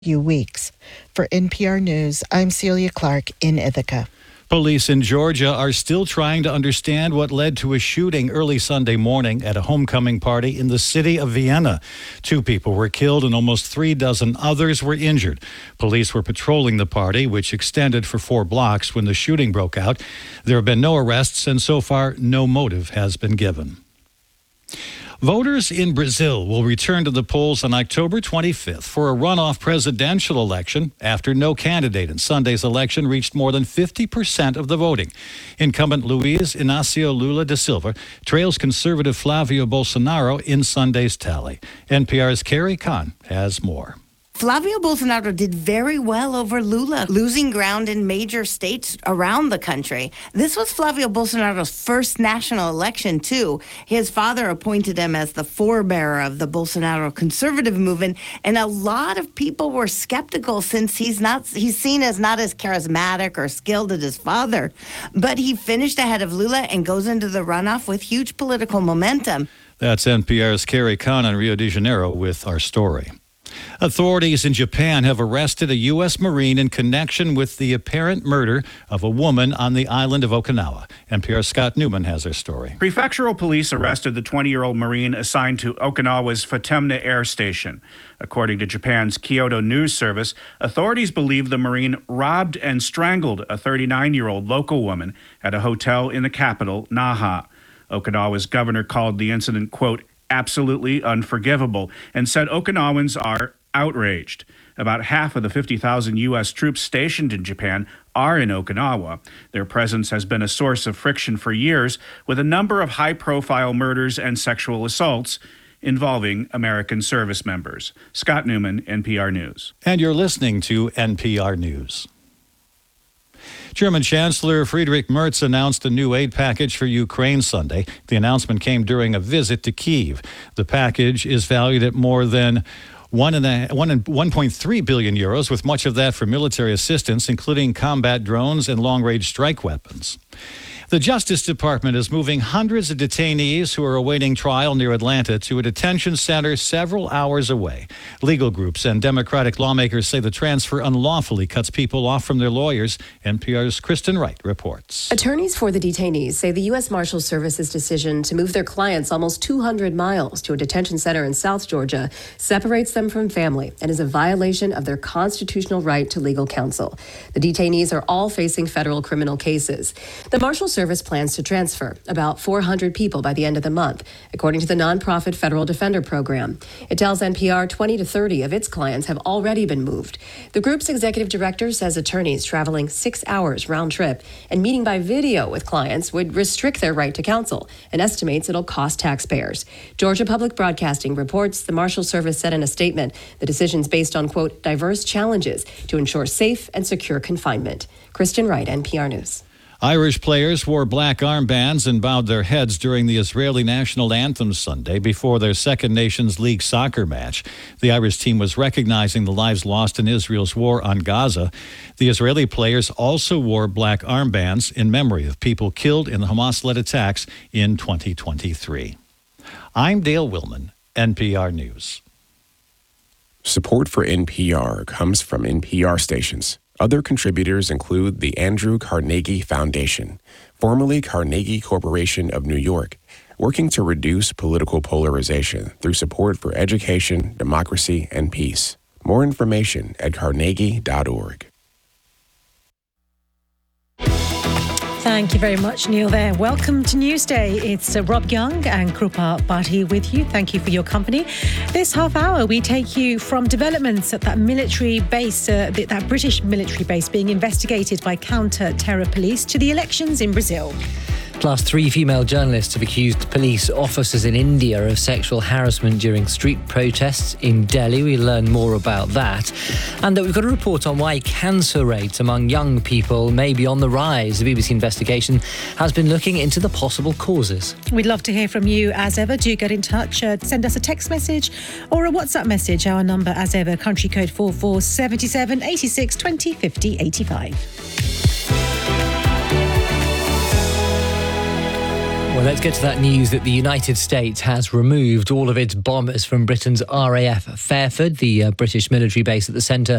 few weeks. For NPR News, I'm Celia Clark in Ithaca. Police in Georgia are still trying to understand what led to a shooting early Sunday morning at a homecoming party in the city of Vienna. 2 people were killed and almost 3 dozen others were injured. Police were patrolling the party, which extended for 4 blocks when the shooting broke out. There have been no arrests, and so far, no motive has been given. Voters in Brazil will return to the polls on October 25th for a runoff presidential election after no candidate in Sunday's election reached more than 50% of the voting. Incumbent Luiz Inácio Lula da Silva trails conservative Flavio Bolsonaro in Sunday's tally. NPR's Carrie Kahn has more. Flavio Bolsonaro did very well over Lula, losing ground in major states around the country. This was Flavio Bolsonaro's first national election, too. His father appointed him as the forebearer of the Bolsonaro conservative movement, and a lot of people were skeptical since he's seen as not as charismatic or skilled as his father. But he finished ahead of Lula and goes into the runoff with huge political momentum. That's NPR's Carrie Kahn in Rio de Janeiro with our story. Authorities in Japan have arrested a U.S. Marine in connection with the apparent murder of a woman on the island of Okinawa. NPR's Scott Newman has our story. Prefectural police arrested the 20-year-old Marine assigned to Okinawa's Futemna Air Station. According to Japan's Kyodo News Service, authorities believe the Marine robbed and strangled a 39-year-old local woman at a hotel in the capital, Naha. Okinawa's governor called the incident, quote, absolutely unforgivable, and said Okinawans are outraged. About half of the 50,000 U.S. troops stationed in Japan are in Okinawa. Their presence has been a source of friction for years, with a number of high-profile murders and sexual assaults involving American service members. Scott Newman, NPR News. And you're listening to NPR News. German Chancellor Friedrich Merz announced a new aid package for Ukraine Sunday. The announcement came during a visit to Kyiv. The package is valued at more than 1.3 billion euros, with much of that for military assistance, including combat drones and long-range strike weapons. The Justice Department is moving hundreds of detainees who are awaiting trial near Atlanta to a detention center several hours away. Legal groups and Democratic lawmakers say the transfer unlawfully cuts people off from their lawyers. NPR's Kristen Wright reports. Attorneys for the detainees say the U.S. Marshals Service's decision to move their clients almost 200 miles to a detention center in South Georgia separates them from family and is a violation of their constitutional right to legal counsel. The detainees are all facing federal criminal cases. The Marshals Service plans to transfer about 400 people by the end of the month, according to the nonprofit Federal Defender Program. It tells NPR 20 to 30 of its clients have already been moved. The group's executive director says attorneys traveling 6 hours round trip and meeting by video with clients would restrict their right to counsel and estimates it'll cost taxpayers. Georgia Public Broadcasting reports the Marshals Service said in a statement the decision's based on, quote, diverse challenges to ensure safe and secure confinement. Kristen Wright, NPR News. Irish players wore black armbands and bowed their heads during the Israeli national anthem Sunday before their second Nations League soccer match. The Irish team was recognizing the lives lost in Israel's war on Gaza. The Israeli players also wore black armbands in memory of people killed in the Hamas-led attacks in 2023. I'm Dale Willman, NPR News. Support for NPR comes from NPR stations. Other contributors include the Andrew Carnegie Foundation, formerly Carnegie Corporation of New York, working to reduce political polarization through support for education, democracy, and peace. More information at carnegie.org. Thank you very much, Neil, there. Welcome to Newsday. It's Rob Young and Krupa Bhathi with you. Thank you for your company. This half hour, we take you from developments at that military base, that British military base being investigated by counter-terror police, to the elections in Brazil. Plus, 3 female journalists have accused police officers in India of sexual harassment during street protests in Delhi. We'll learn more about that. And that we've got a report on why cancer rates among young people may be on the rise. The BBC investigation has been looking into the possible causes. We'd love to hear from you as ever. Do get in touch. Send us a text message or a WhatsApp message. Our number as ever, country code 4477 86 20 50 85. Well, let's get to that news that the United States has removed all of its bombers from Britain's RAF Fairford, the British military base at the centre